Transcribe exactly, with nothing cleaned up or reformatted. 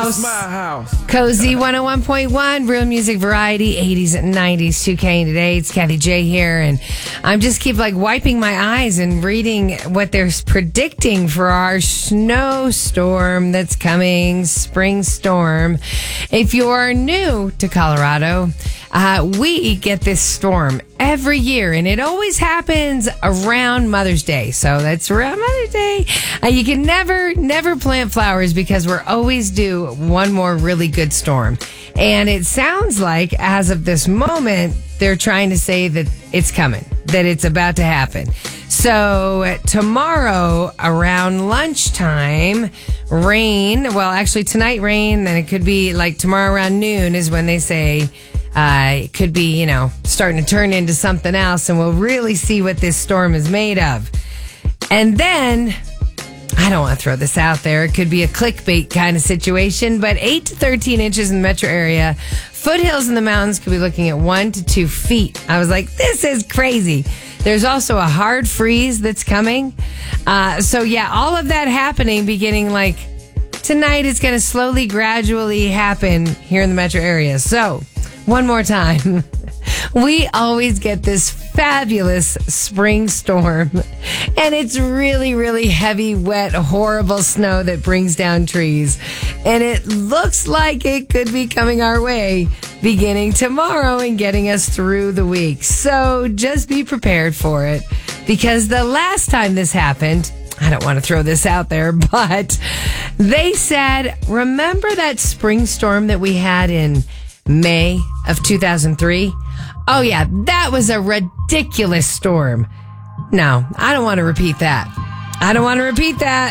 house. My house. Cozy one oh one point one, real music variety, eighties and nineties, two K today. It's Kathy J here, and I'm just keep like wiping my eyes and reading what they're predicting for our snowstorm that's coming, spring storm. If you're new to Colorado, uh, we get this storm every year, and it always happens around Mother's Day. So that's around Mother's Day. Uh, you can never, never plant flowers because we're always due one more really good storm. And it sounds like, as of this moment, they're trying to say that it's coming, that it's about to happen. So tomorrow around lunchtime, rain, well, actually tonight rain, then it could be like tomorrow around noon is when they say uh, it could be, you know, starting to turn into something else, and we'll really see what this storm is made of. And then, I don't want to throw this out there. It could be a clickbait kind of situation, but eight to thirteen inches in the metro area. Foothills in the mountains could be looking at one to two feet. I was like, this is crazy. There's also a hard freeze that's coming. Uh, so yeah, all of that happening beginning like tonight is going to slowly, gradually happen here in the metro area. So one more time. We always get this fabulous spring storm, and it's really, really heavy, wet, horrible snow that brings down trees. And it looks like it could be coming our way beginning tomorrow and getting us through the week. So just be prepared for it, because the last time this happened, I don't want to throw this out there, but they said, remember that spring storm that we had in May of two thousand three? Oh, yeah, that was a ridiculous storm. No, I don't want to repeat that. I don't want to repeat that.